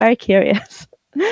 very curious.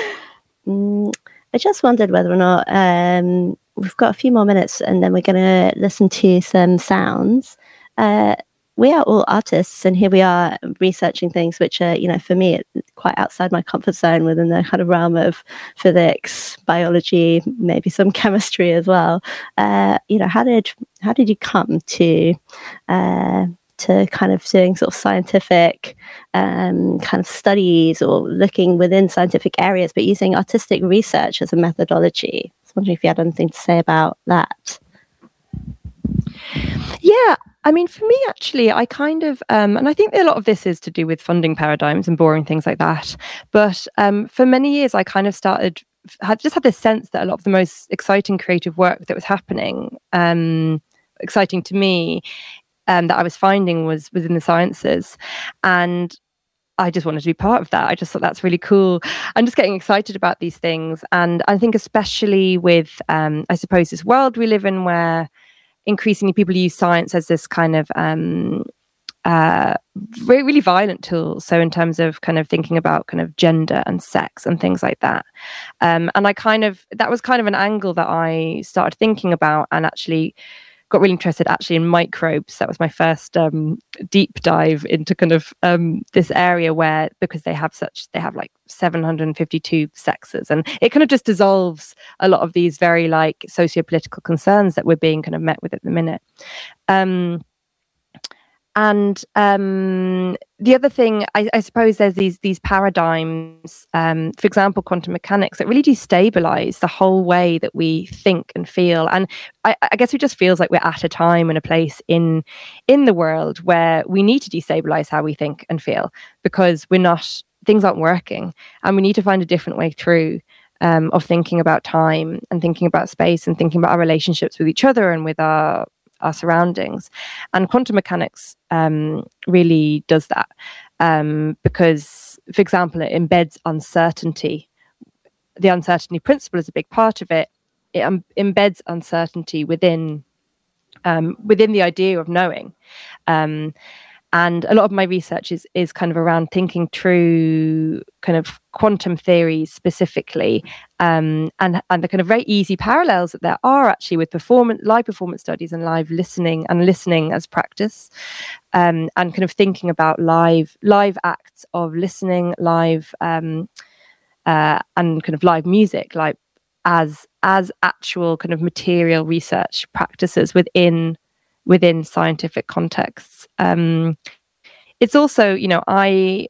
I just wondered whether or not we've got a few more minutes, and then we're going to listen to some sounds. We are all artists, and here we are researching things which are, for me, quite outside my comfort zone, within the kind of realm of physics, biology, maybe some chemistry as well. How did you come to kind of doing sort of scientific kind of studies, or looking within scientific areas, but using artistic research as a methodology? I was wondering if you had anything to say about that. Yeah, I mean, for me, actually, I kind of, and I think a lot of this is to do with funding paradigms and boring things like that. But for many years, I kind of had this sense that a lot of the most exciting creative work that was happening, exciting to me, that I was finding was within the sciences. And I just wanted to be part of that. I just thought that's really cool. I'm just getting excited about these things. And I think especially with, I suppose, this world we live in, where increasingly people use science as this kind of really violent tool. So in terms of kind of thinking about kind of gender and sex and things like that. And that was kind of an angle that I started thinking about, and actually got really interested in microbes. That was my first deep dive into kind of this area, where, because they have like 752 sexes, and it kind of just dissolves a lot of these very like socio-political concerns that we're being kind of met with at the minute. And the other thing, I suppose, there's these paradigms, for example, quantum mechanics, that really destabilize the whole way that we think and feel. And I guess it just feels like we're at a time and a place in the world where we need to destabilize how we think and feel, because things aren't working, and we need to find a different way through of thinking about time and thinking about space and thinking about our relationships with each other and with our surroundings. And quantum mechanics really does that, because, for example, it embeds uncertainty. The uncertainty principle is a big part of it. It embeds uncertainty within the idea of knowing. And a lot of my research is kind of around thinking through kind of quantum theories specifically, and the kind of very easy parallels that there are actually with live performance studies and live listening as practice, and kind of thinking about live acts of listening, live and kind of live music, like as actual kind of material research practices within scientific contexts. It's also, I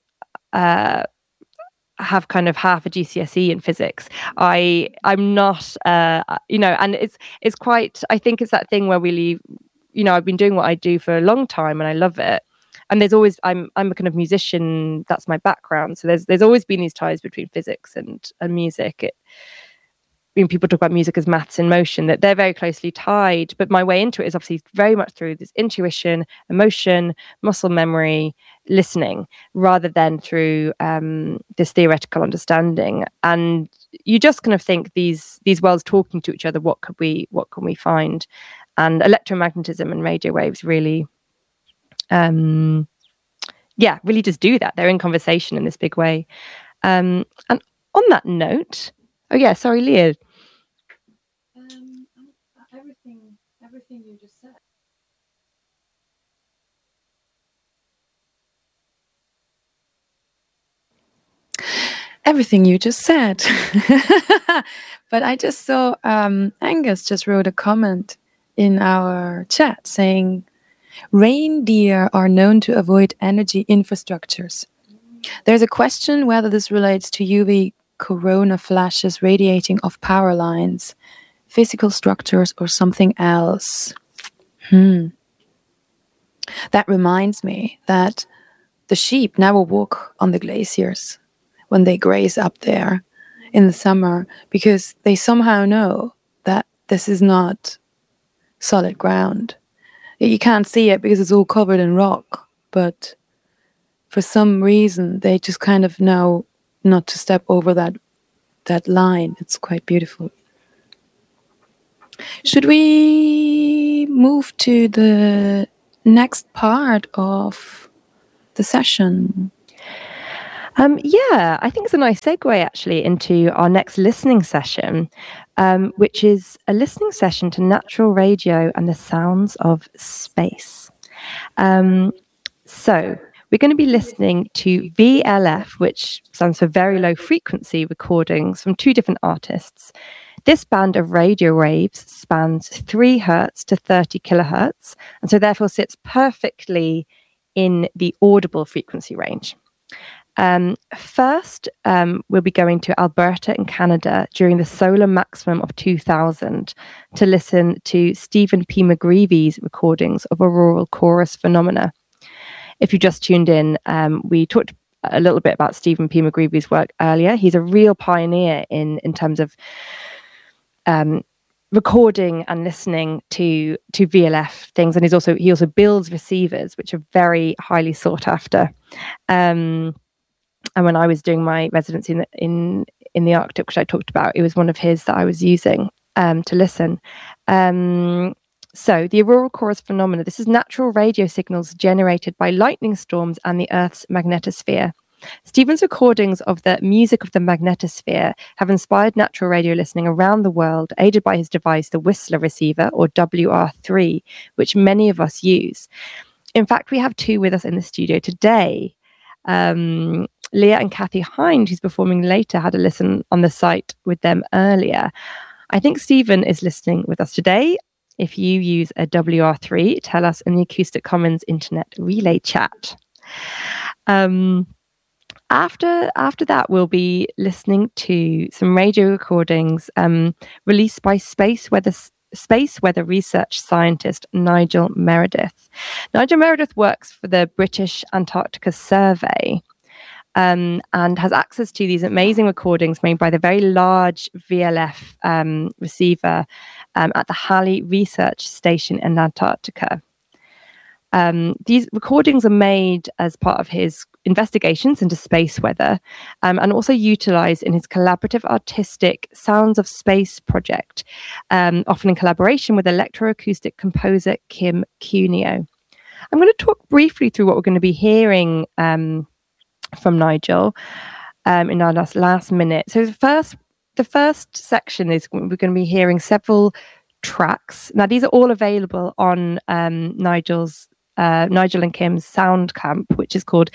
have kind of half a GCSE in physics. I'm not, and it's quite, I think it's that thing where I've been doing what I do for a long time and I love it. And there's always, I'm a kind of musician, that's my background. So there's always been these ties between physics and music. People talk about music as maths in motion, that they're very closely tied. But my way into it is obviously very much through this intuition, emotion, muscle memory, listening, rather than through this theoretical understanding. And you just kind of think these worlds talking to each other, what can we find? And electromagnetism and radio waves really, really just do that. They're in conversation in this big way. And on that note, oh yeah, sorry, Leah. Everything you just said. Everything you just said. But I just saw Angus just wrote a comment in our chat saying, reindeer are known to avoid energy infrastructures. There's a question whether this relates to UV corona flashes radiating off power lines, physical structures, or something else. That reminds me that the sheep never walk on the glaciers when they graze up there in the summer, because they somehow know that this is not solid ground. You can't see it because it's all covered in rock, but for some reason they just kind of know not to step over that line. It's quite beautiful. Should we move to the next part of the session? Yeah, I think it's a nice segue actually into our next listening session, which is a listening session to natural radio and the sounds of space. So we're going to be listening to VLF, which stands for Very Low Frequency recordings from two different artists. This band of radio waves spans 3 hertz to 30 kilohertz, and so therefore sits perfectly in the audible frequency range. First, we'll be going to Alberta in Canada during the solar maximum of 2000 to listen to Stephen P. McGreevy's recordings of auroral chorus phenomena. If you just tuned in, we talked a little bit about Stephen P. McGreevy's work earlier. He's a real pioneer in terms of recording and listening to VLF things, and he also builds receivers, which are very highly sought after. And when I was doing my residency in the Arctic, which I talked about, it was one of his that I was using to listen. So the auroral chorus phenomena, this is natural radio signals generated by lightning storms and the Earth's magnetosphere. Stephen's recordings of the music of the magnetosphere have inspired natural radio listening around the world, aided by his device, the Whistler receiver, or WR3, which many of us use. In fact, we have 2 with us in the studio today. Leah and Kathy Hind, who's performing later, had a listen on the site with them earlier. I think Stephen is listening with us today. If you use a WR3, tell us in the Acoustic Commons Internet Relay chat. After that, we'll be listening to some radio recordings released by space weather research scientist Nigel Meredith. Nigel Meredith works for the British Antarctica Survey and has access to these amazing recordings made by the very large VLF receiver at the Halley Research Station in Antarctica. These recordings are made as part of his investigations into space weather and also utilized in his collaborative artistic Sounds of Space project, often in collaboration with electroacoustic composer Kim Cuneo. I'm going to talk briefly through what we're going to be hearing from Nigel in our last minute. So the first section is we're going to be hearing several tracks. Now, these are all available on Nigel and Kim's Soundcamp, which is called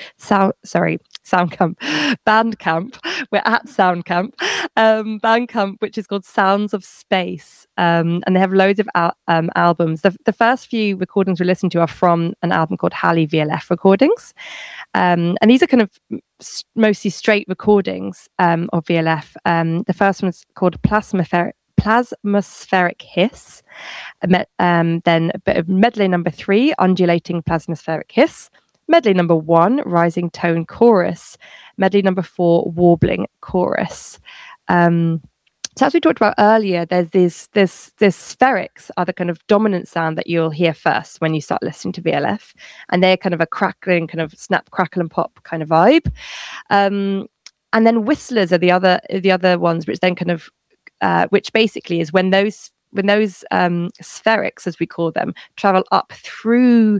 Bandcamp. We're at Soundcamp. Bandcamp, which is called Sounds of Space. And they have loads of albums. The first few recordings we listened to are from an album called Halley VLF Recordings. And these are kind of mostly straight recordings of VLF. The first one is called Plasmaspheric Hiss, then a bit of medley number 3, Undulating Plasmaspheric Hiss, medley number 1, Rising Tone Chorus, medley number 4, Warbling Chorus. So as we talked about earlier, there's spherics are the kind of dominant sound that you'll hear first when you start listening to VLF, and they're kind of a crackling, kind of snap, crackle and pop kind of vibe. And then whistlers are the other ones, which then kind of which basically is when those spherics, as we call them, travel up through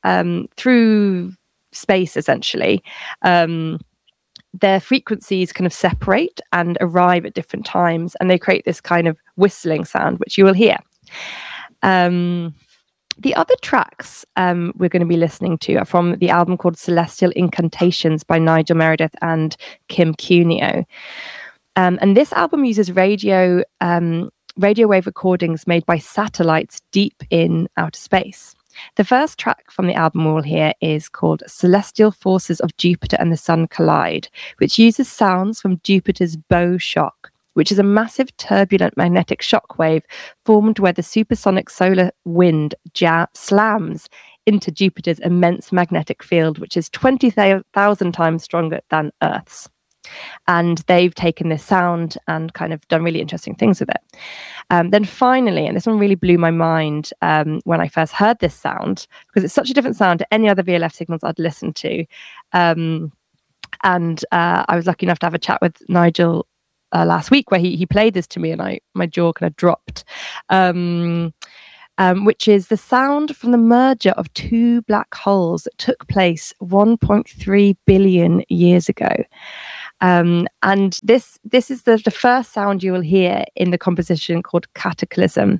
space, essentially. Their frequencies kind of separate and arrive at different times, and they create this kind of whistling sound, which you will hear. The other tracks we're going to be listening to are from the album called Celestial Incantations by Nigel Meredith and Kim Cuneo. And this album uses radio wave recordings made by satellites deep in outer space. The first track from the album we'll hear is called Celestial Forces of Jupiter and the Sun Collide, which uses sounds from Jupiter's bow shock, which is a massive turbulent magnetic shock wave formed where the supersonic solar wind slams into Jupiter's immense magnetic field, which is 20,000 times stronger than Earth's. And they've taken this sound and kind of done really interesting things with it. Then finally, and this one really blew my mind when I first heard this sound, because it's such a different sound to any other VLF signals I'd listened to. And I was lucky enough to have a chat with Nigel last week where he played this to me, and my jaw kind of dropped. which is the sound from the merger of two black holes that took place 1.3 billion years ago. And this is the first sound you will hear in the composition called Cataclysm.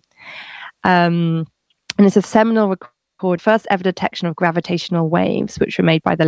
And it's a seminal record, first ever detection of gravitational waves, which were made by the